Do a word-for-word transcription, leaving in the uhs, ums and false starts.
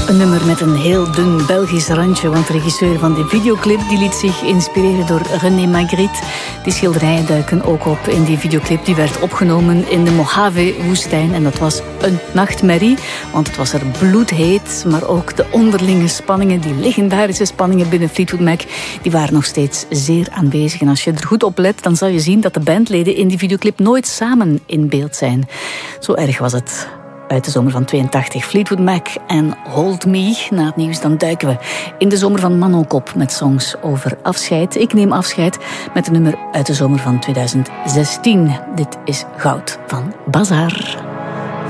Een nummer met een heel dun Belgisch randje, want de regisseur van de videoclip die liet zich inspireren door René Magritte. Die schilderijen duiken ook op in die videoclip. Die werd opgenomen in de Mojave-woestijn en dat was een nachtmerrie, want het was er bloedheet, maar ook de onderlinge spanningen, die legendarische spanningen binnen Fleetwood Mac, die waren nog steeds zeer aanwezig. En als je er goed op let, dan zal je zien dat de bandleden in die videoclip nooit samen in beeld zijn. Zo erg was het. Uit de zomer van tweeëntachtig, Fleetwood Mac en Hold Me. Na het nieuws dan duiken we in de zomer van Manon Kop met songs over afscheid. Ik neem afscheid met een nummer uit de zomer van tweeduizend zestien. Dit is Goud van Bazaar.